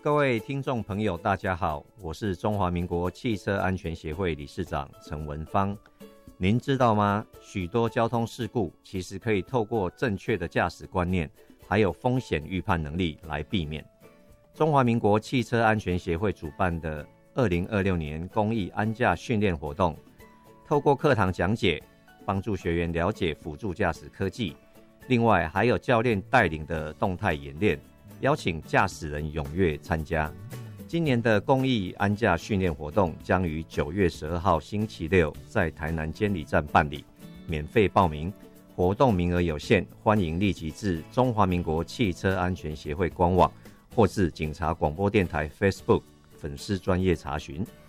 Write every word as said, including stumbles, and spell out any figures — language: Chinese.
各位听众朋友大家好，我是中华民国汽车安全协会理事长陈文芳。您知道吗？许多交通事故其实可以透过正确的驾驶观念还有风险预判能力来避免。中华民国汽车安全协会主办的二零二六年公益安驾训练活动，透过课堂讲解帮助学员了解辅助驾驶科技，另外还有教练带领的动态演练，邀请驾驶人踊跃参加。今年的公益安驾训练活动将于九月十二号星期六在台南监理站办理，免费报名，活动名额有限，欢迎立即至中华民国汽车安全协会官网或至警察广播电台 Facebook 粉丝专页查询。